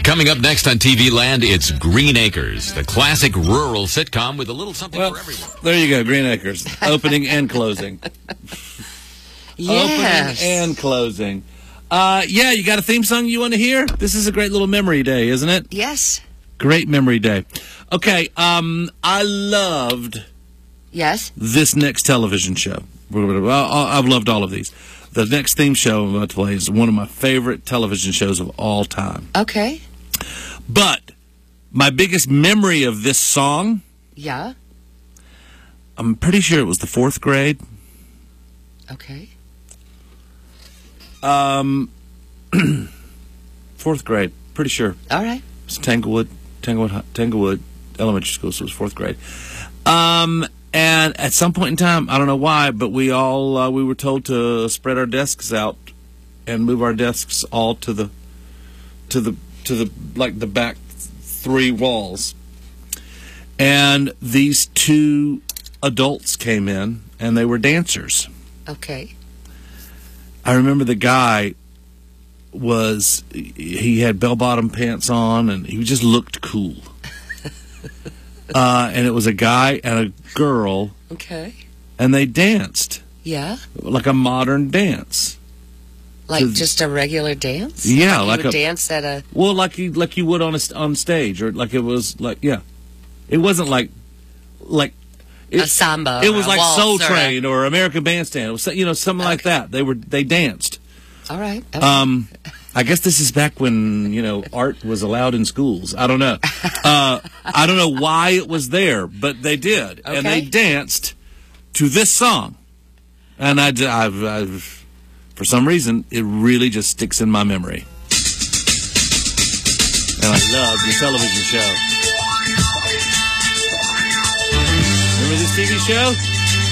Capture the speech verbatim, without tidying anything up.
Coming up next on T V Land, it's Green Acres, the classic rural sitcom with a little something well, for everyone. There you go, Green Acres. Opening and closing. Yes. Opening and closing. Uh, yeah, you got a theme song you want to hear? This is a great little memory day, isn't it? Yes. Great memory day. Okay, um, I loved Yes. this next television show. Well, I've loved all of these. The next theme show I'm about to play is one of my favorite television shows of all time. Okay. But my biggest memory of this song, Yeah. I'm pretty sure it was the fourth grade. Okay. Um, fourth grade, pretty sure. All right. It's Tanglewood, Tanglewood, Tanglewood Elementary School, so it was fourth grade. Um, and at some point in time, I don't know why, but we all uh, we were told to spread our desks out and move our desks all to the to the to the like the back three walls. And these two adults came in, and they were dancers. Okay. I remember the guy was, he had bell-bottom pants on, and he just looked cool. uh, and it was a guy and a girl, Okay. and they danced. Yeah. Like a modern dance. Like So- just a regular dance? Yeah, like, like you would a- dance at a... Well, like you, like you would on a, on stage, or like it was like, yeah. It wasn't like, like... It, A samba It or was a like waltz Soul or a- Train or American Bandstand. It was, you know, something like Okay. that. They were, they danced. All right. Okay. Um, I guess this is back when, you know, art was allowed in schools. I don't know. Uh, I don't know why it was there, but they did. And they Okay. danced to this song. And I, I've, I've, for some reason, it really just sticks in my memory. And I love the television show. Remember this T V show?